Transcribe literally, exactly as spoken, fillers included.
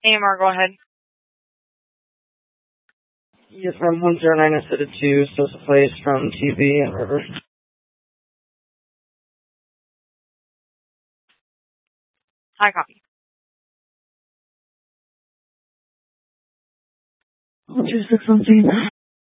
A M R, go ahead. Yes, from one zero nine instead of two, Sosa Place from T V and River. High copy. one two six one